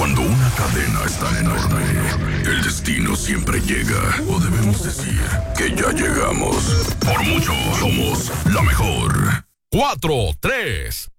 Cuando una cadena es tan enorme, el destino siempre llega. O debemos decir que ya llegamos. Por mucho, somos la mejor. 4, 3,